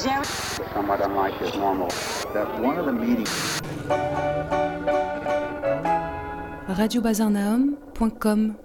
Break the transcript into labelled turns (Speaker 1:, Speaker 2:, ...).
Speaker 1: Jerry.
Speaker 2: Somewhat unlike his normal. That one of the meetings.
Speaker 3: radiobazarnaum.com